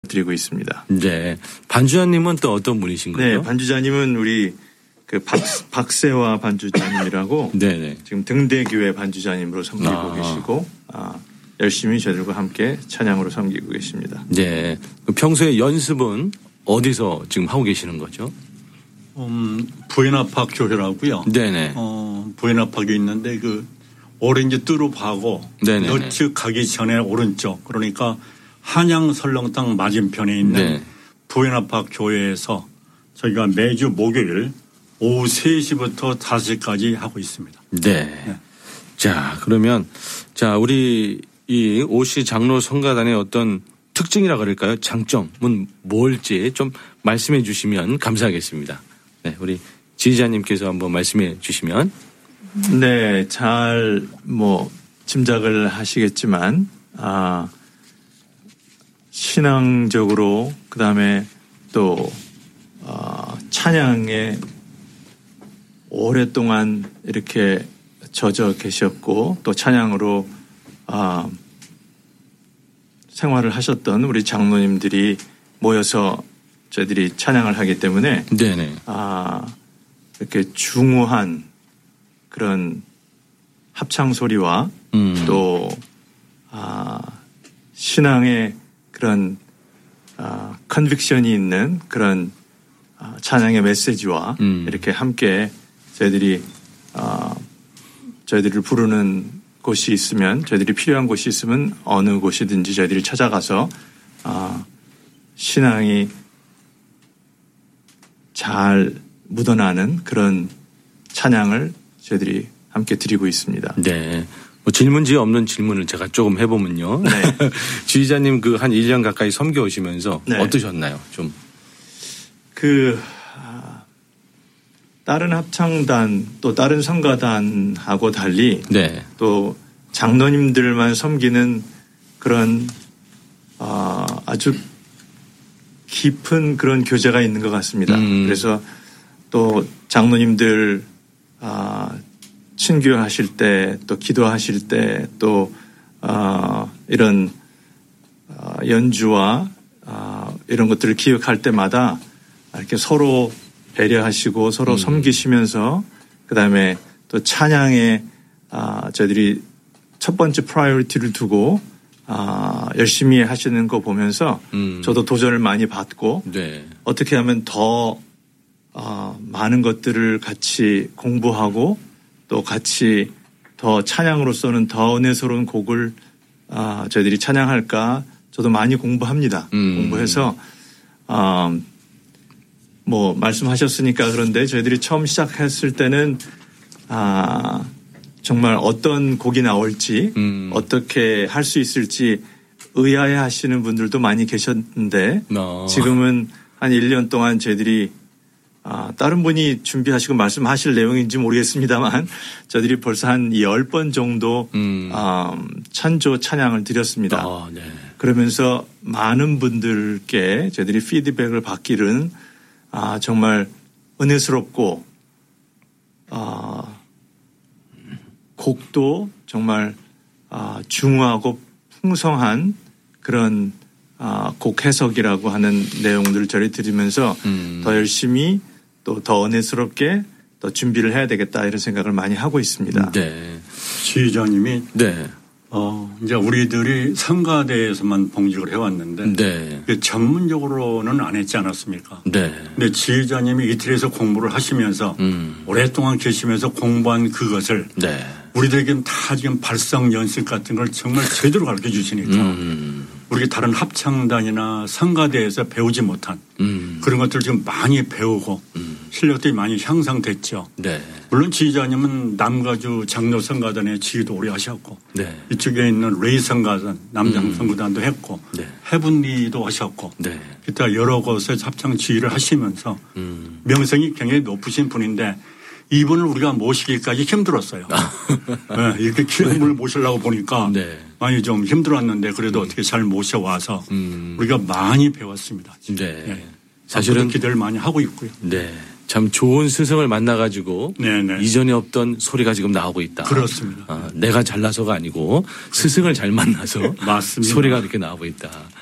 드리고 있습니다. 네. 반주자님은 또 어떤 분이신 거죠? 네, 반주자님은 우리 그 박세화 반주자님이라고 네네. 지금 등대교회 반주자님으로 섬기고 계시고 열심히 저들과 함께 찬양으로 섬기고 계십니다. 네. 평소에 연습은 어디서 지금 하고 계시는 거죠? 부에나팍 교회라고요. 네네. 부에나팍이 있는데 그 오렌지 뚜룹하고 너츠 가기 전에 오른쪽 그러니까 한양 설렁탕 맞은편에 있는 네. 부에나팍 교회에서 저희가 매주 목요일 오후 3시부터 5시까지 하고 있습니다. 네. 네. 자, 그러면 자, 우리 이 오씨 장로 성가단의 어떤 특징이라 그럴까요? 장점은 뭘지 좀 말씀해 주시면 감사하겠습니다. 네, 우리 지휘자님께서 한번 말씀해 주시면. 네, 잘 짐작을 하시겠지만 신앙적으로 그다음에 또 찬양에 오랫동안 이렇게 젖어 계셨고 또 찬양으로 생활을 하셨던 우리 장로님들이 모여서 저희들이 찬양을 하기 때문에 네네. 이렇게 중후한 그런 합창 소리와 또 신앙의 그런 컨빅션이 있는 그런 찬양의 메시지와 이렇게 함께 저희들이 저희들을 부르는 곳이 있으면 저희들이 필요한 곳이 있으면 어느 곳이든지 저희들이 찾아가서 신앙이 잘 묻어나는 그런 찬양을 저희들이 함께 드리고 있습니다. 네. 질문지 없는 질문을 제가 조금 해보면요. 네. 지휘자님 그 한 1년 가까이 섬겨 오시면서 네. 어떠셨나요? 좀. 다른 합창단 또 다른 성가단하고 달리 네. 또 장로님들만 섬기는 그런 아주 깊은 그런 교제가 있는 것 같습니다. 그래서 또 장로님들 친교하실 때 또 기도하실 때 또 이런 연주와 이런 것들을 기억할 때마다 이렇게 서로 배려하시고 서로 섬기시면서 그다음에 또 찬양에 저희들이 첫 번째 프라이어리티를 두고 열심히 하시는 거 보면서 저도 도전을 많이 받고 네. 어떻게 하면 더 많은 것들을 같이 공부하고 또 같이 더 찬양으로서는 더 은혜스러운 곡을 저희들이 찬양할까 저도 많이 공부합니다. 공부해서 말씀하셨으니까 그런데 저희들이 처음 시작했을 때는 정말 어떤 곡이 나올지 어떻게 할 수 있을지 의아해 하시는 분들도 많이 계셨는데 지금은 한 1년 동안 저희들이 다른 분이 준비하시고 말씀하실 내용인지 모르겠습니다만 저희들이 벌써 한 10번 정도 찬조 찬양을 드렸습니다. 네. 그러면서 많은 분들께 저희들이 피드백을 받기는 정말 은혜스럽고 곡도 정말 중후하고 풍성한 그런 곡 해석이라고 하는 내용들을 저희 들으면서 더 열심히 또 더 은혜스럽게 더 준비를 해야 되겠다 이런 생각을 많이 하고 있습니다. 네. 지휘자님이 네. 이제 우리들이 성가대에서만 봉직을 해왔는데 네. 전문적으로는 안 했지 않았습니까? 네. 근데 지휘자님이 이틀에서 공부를 하시면서 오랫동안 계시면서 공부한 그것을 네. 우리들에게는 다 지금 발성 연습 같은 걸 정말 제대로 가르쳐 주시니까 우리 다른 합창단이나 성가대에서 배우지 못한 그런 것들을 지금 많이 배우고 실력들이 많이 향상됐죠. 네. 물론 지휘자님은 남가주 장로 성가단의 지휘도 오래 하셨고 네. 이쪽에 있는 레이 성가단 남장 성구단도 했고 네. 해븐리도 하셨고 네. 기타 여러 곳에서 합창 지휘를 하시면서 명성이 굉장히 높으신 분인데 이분을 우리가 모시기까지 힘들었어요. 네, 이렇게 큰 분을 모시려고 보니까 네. 많이 좀 힘들었는데 그래도 어떻게 잘 모셔와서 우리가 많이 배웠습니다. 네. 네. 사실은 기대를 많이 하고 있고요. 네. 참 좋은 스승을 만나가지고 네네. 이전에 없던 소리가 지금 나오고 있다. 그렇습니다. 내가 잘나서가 아니고 스승을 잘 만나서 맞습니다. 소리가 이렇게 나오고 있다.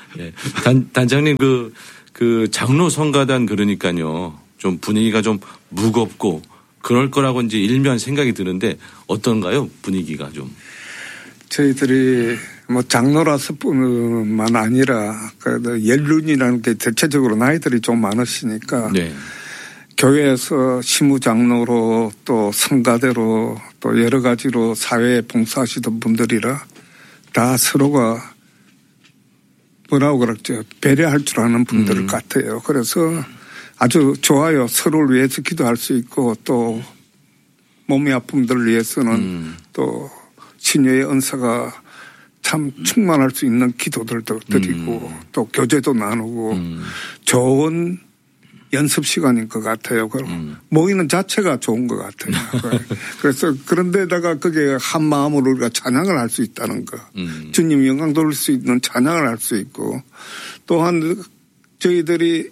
네. 단장님 그 장로 성가단 그러니까요. 좀 분위기가 좀 무겁고 그럴 거라고 이제 일면 생각이 드는데 어떤가요? 분위기가 좀. 저희들이 뭐 장로라서뿐만 아니라 연륜이라는 게 대체적으로 나이들이 좀 많으시니까 네. 교회에서 시무장로로 또 성가대로 또 여러 가지로 사회에 봉사하시던 분들이라 다 서로가 뭐라고 그랬죠. 배려할 줄 아는 분들 같아요. 그래서 아주 좋아요. 서로를 위해서 기도할 수 있고 또 몸이 아픈 분들을 위해서는 또 신유의 은사가 참 충만할 수 있는 기도들도 드리고 또 교제도 나누고 좋은 연습 시간인 것 같아요. 모이는 자체가 좋은 것 같아요. 그래서 그런데다가 그게 한 마음으로 우리가 찬양을 할 수 있다는 거. 주님 영광 돌릴 수 있는 찬양을 할 수 있고 또한 저희들이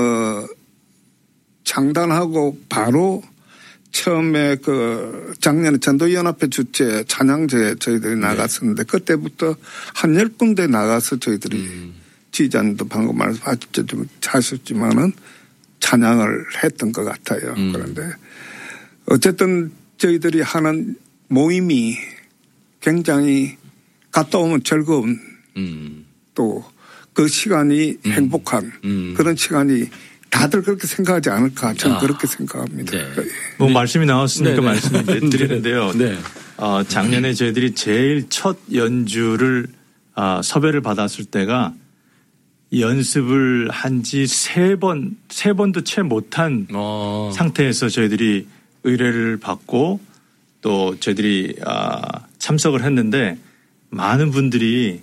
창단하고 바로 처음에 그 작년에 전도연합회 주최 찬양제 저희들이 나갔었는데 그때부터 한 10군데 나가서 저희들이 지휘자님도 방금 말씀하셨지만은 찬양을 했던 것 같아요. 그런데 어쨌든 저희들이 하는 모임이 굉장히 갔다 오면 즐거운 또 그 시간이 행복한 그런 시간이 다들 그렇게 생각하지 않을까 저는 그렇게 생각합니다. 네. 뭐 말씀이 나왔으니까 말씀을 드리는데요. 네. 작년에 저희들이 제일 첫 연주를 섭외를 받았을 때가 연습을 한 지 세 번도 채 못한 상태에서 저희들이 의뢰를 받고 또 저희들이 참석을 했는데 많은 분들이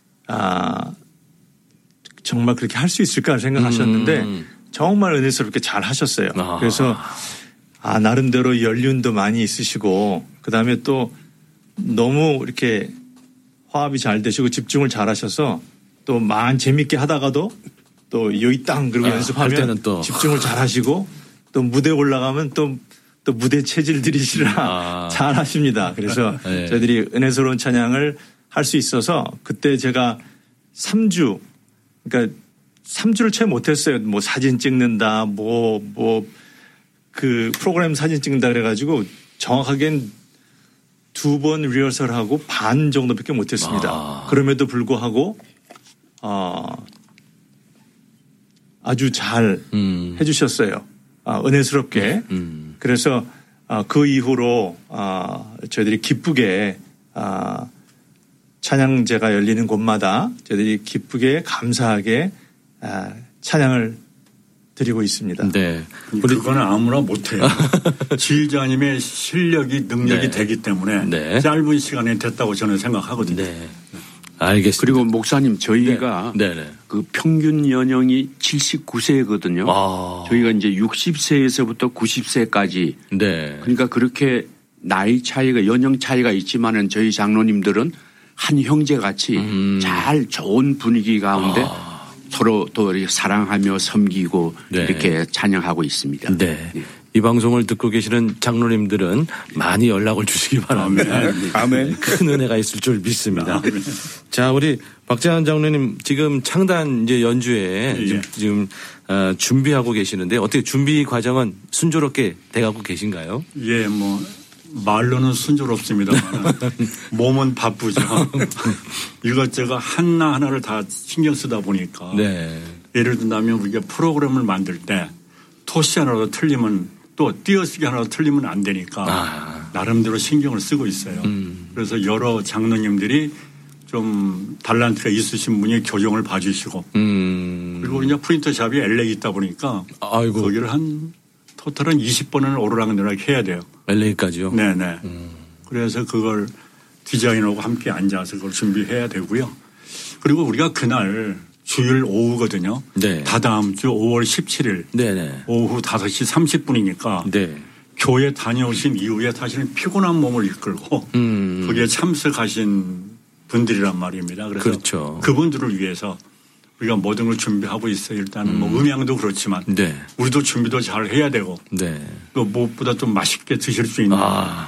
정말 그렇게 할 수 있을까 생각하셨는데 정말 은혜스럽게 잘 하셨어요. 그래서 나름대로 연륜도 많이 있으시고 그다음에 또 너무 이렇게 화합이 잘 되시고 집중을 잘 하셔서 또 많이 재밌게 하다가도 또 여기 땅 그리고 연습하면 또 집중을 잘 하시고 또 무대에 올라가면 또 무대 체질 들이시라 잘 하십니다. 그래서 네. 저희들이 은혜스러운 찬양을 할 수 있어서 그때 제가 3주 그러니까 3주를 채 못했어요. 뭐 사진 찍는다, 그 프로그램 사진 찍는다 그래가지고 정확하게는 2번 리허설하고 반 정도밖에 못했습니다. 그럼에도 불구하고 아주 잘 해주셨어요. 은혜스럽게. 그래서 그 이후로 저희들이 기쁘게 찬양제가 열리는 곳마다 저희들이 기쁘게 감사하게 찬양을 드리고 있습니다. 네. 그거는 아무나 못해요. 지휘자님의 실력이 능력이 네. 되기 때문에 네. 짧은 시간에 됐다고 저는 생각하거든요. 네. 알겠습니다. 그리고 목사님 저희가 네. 그 평균 연령이 79세거든요. 저희가 이제 60세에서부터 90세까지. 네. 그러니까 그렇게 나이 차이가 연령 차이가 있지만은 저희 장로님들은 한 형제 같이 잘 좋은 분위기 가운데 서로 또 이렇게 사랑하며 섬기고 네. 이렇게 찬양하고 있습니다. 네. 네. 이 방송을 듣고 계시는 장로님들은 많이 연락을 주시기 바랍니다. 아멘. 큰 은혜가 있을 줄 믿습니다. 아멘. 자, 우리 박재환 장로님 지금 창단 이제 연주에 예. 지금 준비하고 계시는데 어떻게 준비 과정은 순조롭게 돼가고 계신가요? 예, 뭐 말로는 순조롭습니다만 몸은 바쁘죠. 이것저것 하나하나를 다 신경 쓰다 보니까 네. 예를 든다면 우리가 프로그램을 만들 때 토시 하나라도 틀리면 또 띄어쓰기 하나라도 틀리면 안 되니까 나름대로 신경을 쓰고 있어요. 그래서 여러 장로님들이 좀 달란트가 있으신 분이 교정을 봐주시고 그리고 이제 프린터샵이 LA에 있다 보니까 아이고. 거기를 한 토탈은 20번을 오르락내리락 해야 돼요. LA까지요? 네네. 그래서 그걸 디자이너하고 함께 앉아서 그걸 준비해야 되고요. 그리고 우리가 그날 주일 오후거든요. 네. 다다음 주 5월 17일 네네. 오후 5시 30분이니까 네. 교회 다녀오신 이후에 사실은 피곤한 몸을 이끌고 거기에 참석하신 분들이란 말입니다. 그래서 그렇죠. 그분들을 위해서 우리가 모든 걸 준비하고 있어요. 일단은 뭐 음향도 그렇지만 우리도 준비도 잘 해야 되고 그 무엇보다 좀 맛있게 드실 수 있는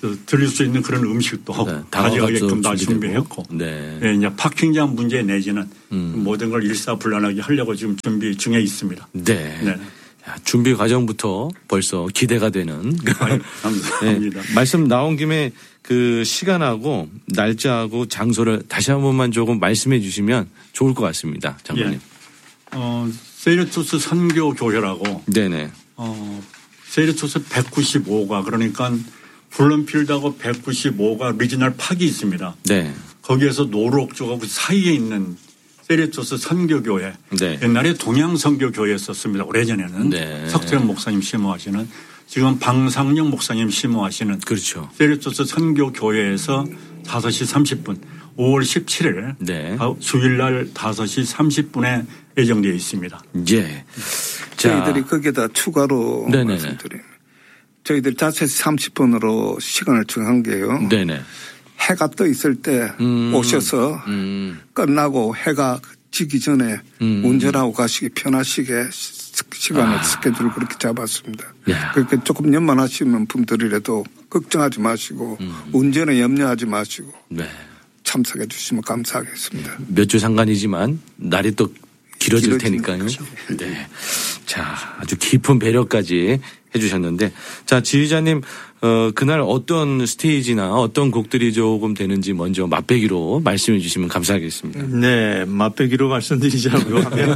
드릴 수 있는 그런 음식도 가져가게끔 다 준비했고 네. 네, 이제 파킹장 문제 내지는 모든 걸 일사불란하게 하려고 지금 준비 중에 있습니다. 네. 네. 준비 과정부터 벌써 기대가 되는. 감사합니다. 네. 말씀 나온 김에 그 시간하고 날짜하고 장소를 다시 한 번만 조금 말씀해 주시면 좋을 것 같습니다. 장관님. 예. 세이레토스 선교교회라고. 네네. 세이레토스 195가 그러니까 블룸필드하고 195가 리지널 팍이 있습니다. 네. 거기에서 노록조가 그 사이에 있는 세이레토스 선교교회. 네. 옛날에 동양선교교회였었습니다. 오래전에는. 네. 석재현 목사님 심호하시는 지금 방상영 목사님 심호하시는. 그렇죠. 세이레토스 선교교회에서 5시 30분 5월 17일 네. 주일날 5시 30분에 예정되어 있습니다. 예. 저희들이 거기에다 추가로 말씀드립니다. 저희들 5시 30분으로 시간을 정한 게요. 네네. 해가 떠 있을 때 오셔서 끝나고 해가 지기 전에 운전하고 가시기 편하시게 시간을 스케줄을 그렇게 잡았습니다. 그러니까 조금 연만하시는 분들이라도 걱정하지 마시고 운전에 염려하지 마시고 네. 참석해 주시면 감사하겠습니다. 몇 주 상관이지만 날이 또 길어질 테니까요. 그렇죠. 네. 자, 아주 깊은 배려까지 해 주셨는데 자, 지휘자님 그날 어떤 스테이지나 어떤 곡들이 조금 되는지 먼저 맛배기로 말씀해 주시면 감사하겠습니다. 네, 맛배기로 말씀드리자고요 하면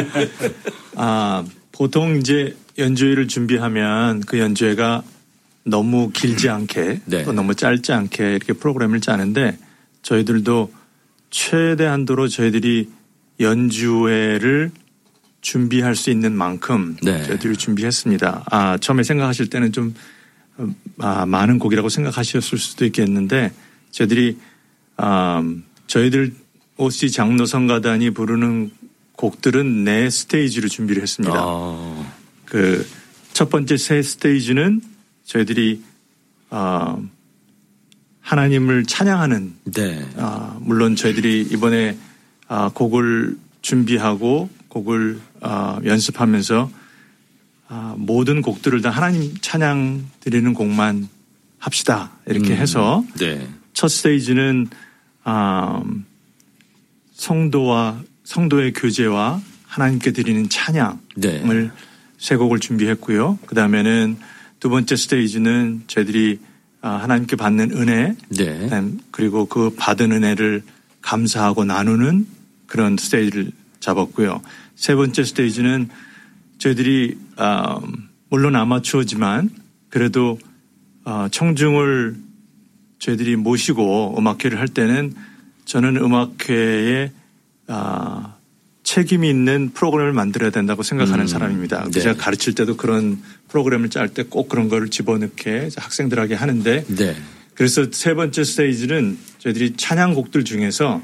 보통 이제 연주회를 준비하면 그 연주회가 너무 길지 않게 네. 또 너무 짧지 않게 이렇게 프로그램을 짜는데 저희들도 최대한도로 저희들이 연주회를 준비할 수 있는 만큼 네. 저희들이 준비했습니다. 처음에 생각하실 때는 좀 많은 곡이라고 생각하셨을 수도 있겠는데 저희들이 저희들 OC 장로 성가단이 부르는 곡들은 4스테이지로 준비를 했습니다. 그 첫 번째 세 스테이지는 저희들이 하나님을 찬양하는 네. 물론 저희들이 이번에 곡을 준비하고 곡을 연습하면서 모든 곡들을 다 하나님 찬양 드리는 곡만 합시다 이렇게 해서 네. 첫 스테이지는 성도의 교제와 하나님께 드리는 찬양을 네. 세 곡을 준비했고요. 그다음에는 두 번째 스테이지는 저희들이 하나님께 받는 은혜 네. 그리고 그 받은 은혜를 감사하고 나누는 그런 스테이지를 잡았고요. 세 번째 스테이지는 저희들이 물론 아마추어지만 그래도 청중을 저희들이 모시고 음악회를 할 때는 저는 음악회에 책임이 있는 프로그램을 만들어야 된다고 생각하는 사람입니다. 네. 제가 가르칠 때도 그런 프로그램을 짤 때 꼭 그런 거를 집어넣게 학생들에게 하는데 네. 그래서 세 번째 스테이지는 저희들이 찬양곡들 중에서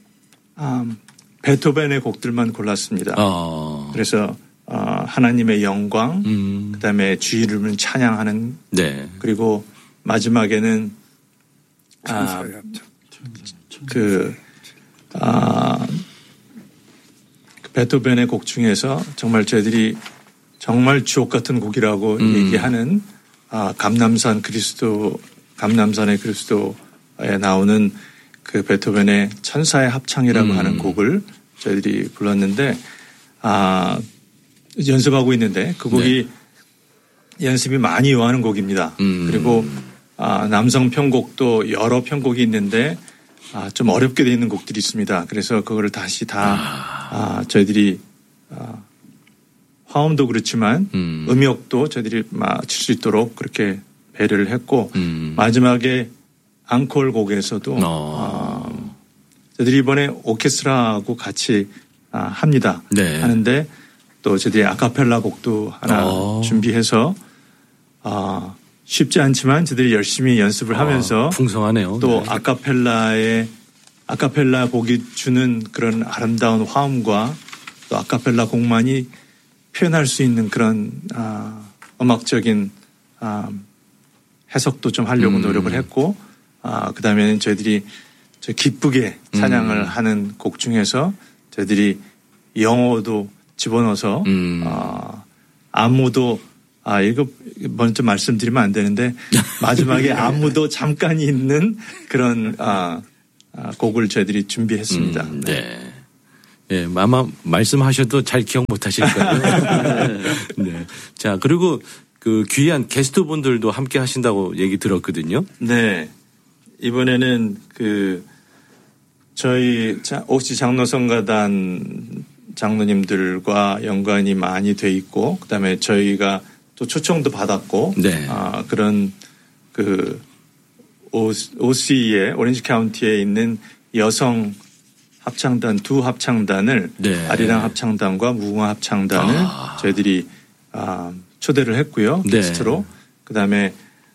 베토벤의 곡들만 골랐습니다. 그래서 하나님의 영광, 그다음에 주의 이름을 찬양하는, 네. 그리고 마지막에는 베토벤의 곡 중에서 정말 저희들이 정말 주옥 같은 곡이라고 얘기하는 감남산의 그리스도에 나오는 그 베토벤의 천사의 합창이라고 하는 곡을 저희들이 불렀는데 연습하고 있는데 그 곡이 네. 연습이 많이 요하는 곡입니다. 그리고 남성 편곡도 여러 편곡이 있는데 좀 어렵게 되어 있는 곡들이 있습니다. 그래서 그거를 다시 다 저희들이 화음도 그렇지만 음역도 저희들이 맞출 수 있도록 그렇게 배려를 했고 마지막에 앙콜 곡에서도 저희들이 이번에 오케스트라하고 같이 합니다. 네. 하는데 또 저희들이 아카펠라 곡도 하나 준비해서 쉽지 않지만 저희들이 열심히 연습을 하면서 풍성하네요. 또 네. 아카펠라 곡이 주는 그런 아름다운 화음과 또 아카펠라 곡만이 표현할 수 있는 그런 음악적인 해석도 좀 하려고 노력을 했고 그다음에는 저희들이 기쁘게 찬양을 하는 곡 중에서 저희들이 영어도 집어넣어서 안무도 이거 먼저 말씀드리면 안 되는데 마지막에 안무도 잠깐 있는 그런 곡을 저희들이 준비했습니다. 네. 네, 아마 말씀하셔도 잘 기억 못 하실 거예요. 네. 자, 그리고 그 귀한 게스트분들도 함께 하신다고 얘기 들었거든요. 네. 이번에는 저희 OC 장로성가단 장로님들과 연관이 많이 돼 있고 그다음에 저희가 또 초청도 받았고 네. 그런 OC에 오렌지 카운티에 있는 여성 합창단 두 합창단을 네. 아리랑 합창단과 무궁화 합창단을 저희들이 초대를 했고요. 네. 게스트로. 그다음에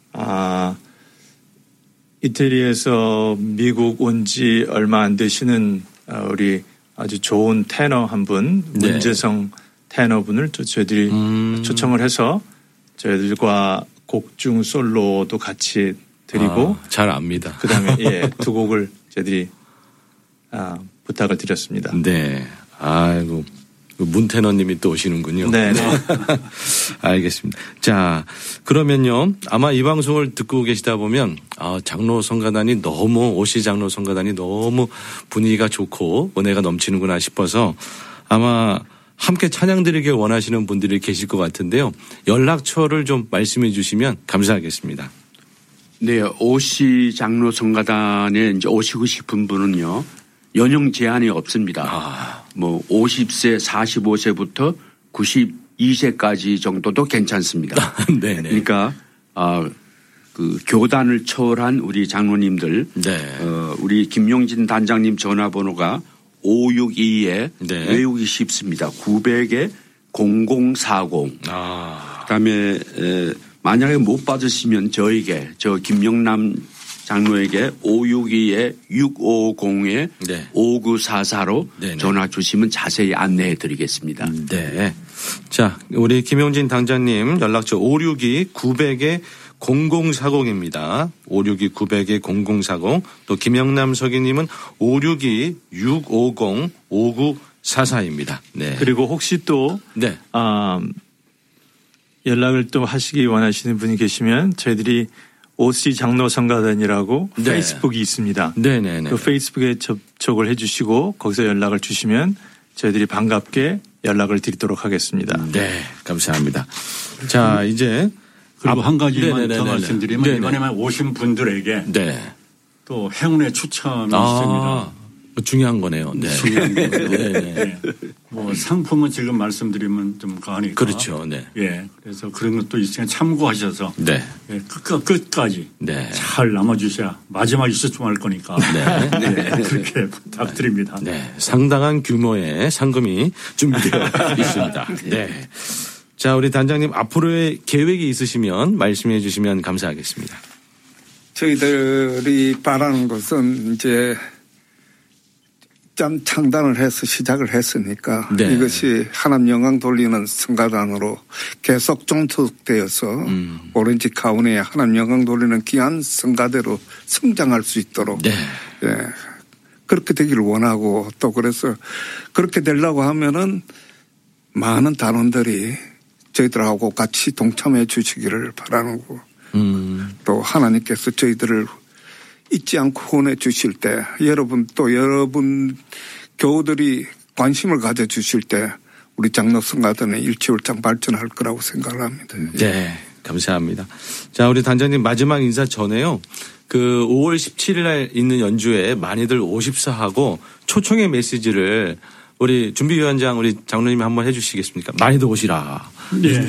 이태리에서 미국 온 지 얼마 안 되시는 우리 아주 좋은 테너 한 분, 네. 문재성 테너분을 저희들이 초청을 해서 저희들과 곡 중 솔로도 같이 드리고 잘 압니다. 그다음에 두 곡을 저희들이 부탁을 드렸습니다. 네. 아이고. 문테너님이 또 오시는군요. 네. 알겠습니다. 자, 그러면요. 아마 이 방송을 듣고 계시다 보면 장로 성가단이 OC 장로 성가단이 너무 분위기가 좋고 은혜가 넘치는구나 싶어서 아마 함께 찬양 드리길 원하시는 분들이 계실 것 같은데요. 연락처를 좀 말씀해 주시면 감사하겠습니다. 네. OC 장로 성가단에 이제 오시고 싶은 분은요. 연령 제한이 없습니다. 50세, 45세부터 92세까지 정도도 괜찮습니다. 네네. 그러니까 교단을 초월한 우리 장로님들, 네. 우리 김용진 단장님 전화번호가 562에 네. 외우기 쉽습니다. 900에 0040. 그다음에 만약에 못 받으시면 저에게 김영남 장로에게 562에 650에 네. 5944로 네네. 전화 주시면 자세히 안내해 드리겠습니다. 네. 자, 우리 김용진 당장님 연락처 562-900에 0040입니다. 562-900에 0040. 또 김영남 서기님은 562-650-5944입니다. 네. 그리고 혹시 또 네. 연락을 또 하시기 원하시는 분이 계시면 저희들이 OC 장로 성가단이라고 네. 페이스북이 있습니다. 네네네. 그 페이스북에 접촉을 해 주시고 거기서 연락을 주시면 저희들이 반갑게 연락을 드리도록 하겠습니다. 네. 감사합니다. 자, 이제. 그리고 한 가지만 네네네네네. 더 말씀드리면 네네. 이번에만 오신 분들에게 네. 또 행운의 추첨이 있습니다. 중요한 거네요. 네. 중요한 거예요. 네. 상품은 지금 말씀드리면 좀 가니까. 그렇죠. 네. 예. 그래서 그런 것도 있으니까 참고하셔서. 네. 예. 끝까지. 네. 잘 남아주셔야 마지막에 수tum할 거니까. 네. 네. 그렇게 부탁드립니다. 네. 상당한 규모의 상금이 준비되어 있습니다. 네. 자, 우리 단장님 앞으로의 계획이 있으시면 말씀해 주시면 감사하겠습니다. 저희들이 바라는 것은 이제 참 창단을 해서 시작을 했으니까 네. 이것이 하나님 영광 돌리는 성가단으로 계속 종속되어서 오렌지 카운티에 하나님 영광 돌리는 귀한 성가대로 성장할 수 있도록 네. 예, 그렇게 되기를 원하고 또 그래서 그렇게 되려고 하면은 많은 단원들이 저희들하고 같이 동참해 주시기를 바라는 거. 또 하나님께서 저희들을 잊지 않고 후원해 주실 때 여러분 교우들이 관심을 가져 주실 때 우리 장로 성가단은 일치월장 발전할 거라고 생각을 합니다. 네. 감사합니다. 자, 우리 단장님 마지막 인사 전에요. 5월 17일 날 있는 연주에 많이들 오십사하고 초청의 메시지를 우리 준비위원장 우리 장로님이 한번 해 주시겠습니까? 많이들 오시라. 네.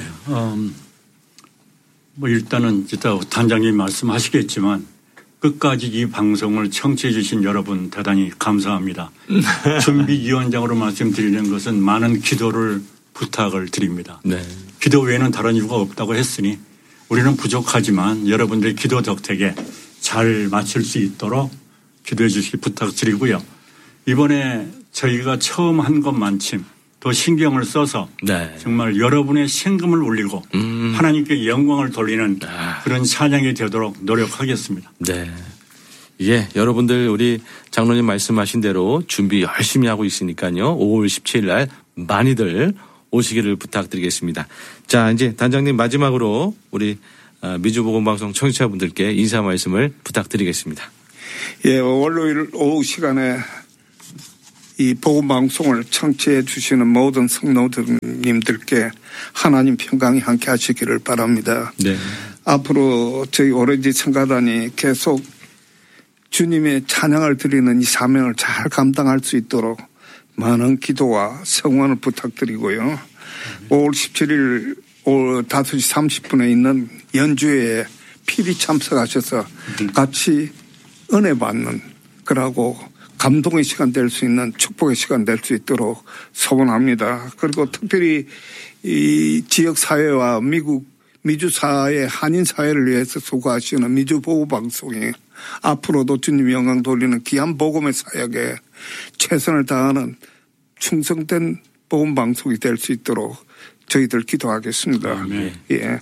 일단은 이따 단장님이 말씀하시겠지만 끝까지 이 방송을 청취해 주신 여러분 대단히 감사합니다. 준비위원장으로 말씀드리는 것은 많은 기도를 부탁을 드립니다. 네. 기도 외에는 다른 이유가 없다고 했으니 우리는 부족하지만 여러분들의 기도 덕택에 잘 마칠 수 있도록 기도해 주시기 부탁드리고요. 이번에 저희가 처음 한 것만큼 더 신경을 써서 네. 정말 여러분의 신금을 울리고 하나님께 영광을 돌리는 그런 찬양이 되도록 노력하겠습니다. 네. 예, 여러분들 우리 장로님 말씀하신 대로 준비 열심히 하고 있으니까요. 5월 17일 날 많이들 오시기를 부탁드리겠습니다. 자, 이제 단장님 마지막으로 우리 미주보건방송 청취자분들께 인사 말씀을 부탁드리겠습니다. 예, 월요일 오후 시간에 이 보건방송을 청취해 주시는 모든 성도님들께 하나님 평강이 함께 하시기를 바랍니다. 네. 앞으로 저희 오렌지 성가단이 계속 주님의 찬양을 드리는 이 사명을 잘 감당할 수 있도록 많은 기도와 성원을 부탁드리고요. 5월 17일 오후 5시 30분에 있는 연주회에 필히 참석하셔서 같이 은혜 받는 그러고 감동의 시간 될 수 있는 축복의 시간 될 수 있도록 소원합니다. 그리고 특별히 이 지역 사회와 미주 사회, 한인 사회를 위해서 수고하시는 미주 보호 방송이 앞으로도 주님 영광 돌리는 귀한 복음의 사역에 최선을 다하는 충성된 복음 방송이 될 수 있도록 저희들 기도하겠습니다. 예.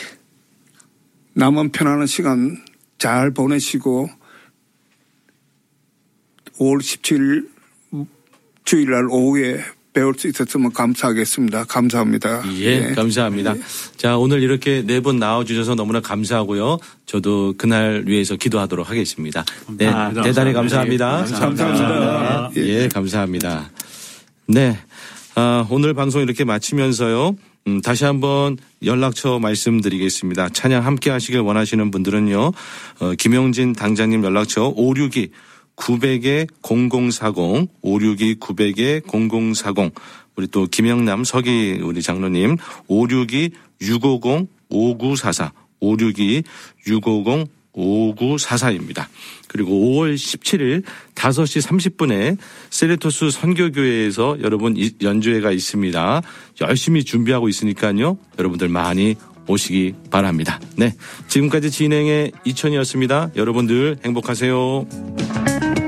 남은 편안한 시간 잘 보내시고 5월 17일 주일날 오후에 배울 수 있었으면 감사하겠습니다. 감사합니다. 예, 네. 감사합니다. 자, 오늘 이렇게 4분 나와주셔서 너무나 감사하고요. 저도 그날 위해서 기도하도록 하겠습니다. 네, 대단히 감사합니다. 감사합니다. 예, 감사합니다. 네, 오늘 방송 이렇게 마치면서요. 다시 한번 연락처 말씀드리겠습니다. 찬양 함께 하시길 원하시는 분들은요. 김용진 당장님 연락처 562-900-0040 562-900-0040 우리 또 김영남 서기 우리 장로님 562-650-5944 562-650-5944입니다. 그리고 5월 17일 5시 30분에 세레토스 선교교회에서 여러분 연주회가 있습니다. 열심히 준비하고 있으니까요. 여러분들 많이 오시기 바랍니다. 네, 지금까지 진행의 이천이었습니다. 여러분들 행복하세요.